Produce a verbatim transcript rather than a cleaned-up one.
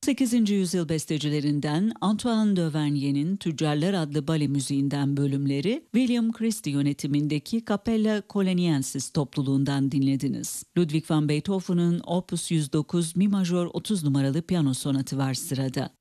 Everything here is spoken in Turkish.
on sekizinci yüzyıl bestecilerinden Antoine Duvernier'in Tüccarlar adlı bale müziğinden bölümleri William Christie yönetimindeki Capella Coloniensis topluluğundan dinlediniz. Ludwig van Beethoven'ın Opus yüz dokuz Mi majör otuz numaralı piyano sonatı var sırada.